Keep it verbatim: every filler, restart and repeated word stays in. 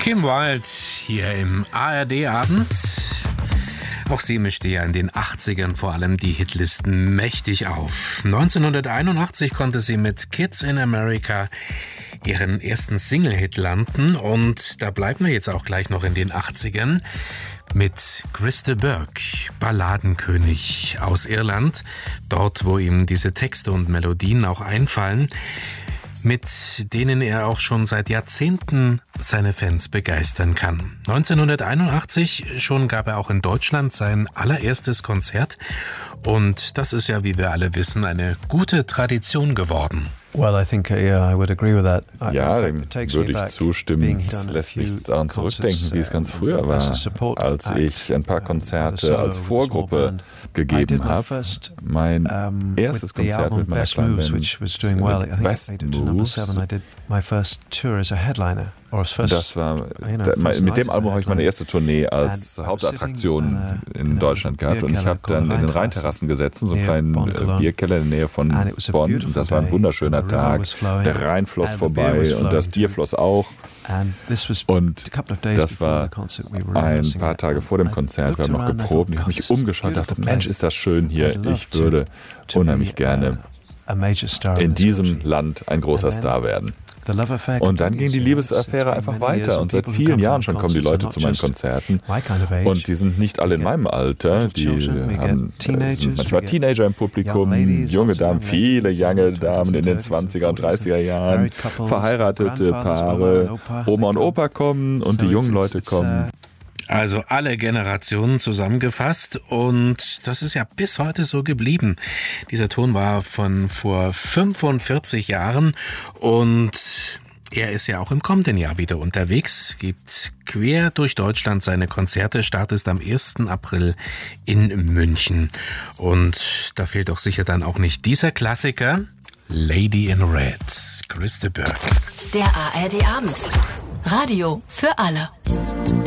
Kim Wilde hier im A R D-Abend. Auch sie mischte ja in den achtzigern vor allem die Hitlisten mächtig auf. neunzehnhunderteinundachtzig konnte sie mit Kids in America ihren ersten Single-Hit landen. Und da bleiben wir jetzt auch gleich noch in den achtzigern mit Chris de Burgh, Balladenkönig aus Irland. Dort, wo ihm diese Texte und Melodien auch einfallen, mit denen er auch schon seit Jahrzehnten seine Fans begeistern kann. neunzehnhunderteinundachtzig schon gab er auch in Deutschland sein allererstes Konzert. Und das ist ja, wie wir alle wissen, eine gute Tradition geworden. Well, I think, yeah, I would agree with that. Ja, dem würde ich zustimmen. Es lässt mich daran zurückdenken, wie es ganz früher war, als ich ein paar Konzerte als Vorgruppe gegeben habe. Mein erstes Konzert mit meiner kleinen Band, Best Moves, das war, mit dem Album habe ich meine erste Tournee als Hauptattraktion in Deutschland gehabt und ich habe dann in den Rheinterrassen gesessen, so einen kleinen Bierkeller in der Nähe von Bonn, und das war ein wunderschöner Tag. Der Rhein floss vorbei und das Bier floss auch. Und das war ein paar Tage vor dem Konzert. Wir haben noch geprobt und ich habe mich umgeschaut und dachte, Mensch, ist das schön hier. Ich würde unheimlich gerne in diesem Land ein großer Star werden. Und dann ging die Liebesaffäre einfach weiter und seit vielen Jahren schon kommen die Leute zu meinen Konzerten und die sind nicht alle in meinem Alter, die haben, sind manchmal Teenager im Publikum, junge Damen, viele junge Damen in den zwanziger und dreißiger Jahren, verheiratete Paare, Oma und Opa kommen und die jungen Leute kommen. Also alle Generationen zusammengefasst und das ist ja bis heute so geblieben. Dieser Ton war von vor fünfundvierzig Jahren und er ist ja auch im kommenden Jahr wieder unterwegs, gibt quer durch Deutschland seine Konzerte, Start ist am ersten April in München. Und da fehlt doch sicher dann auch nicht dieser Klassiker, Lady in Red, Chris de Burgh. Der A R D-Abend. Radio für alle.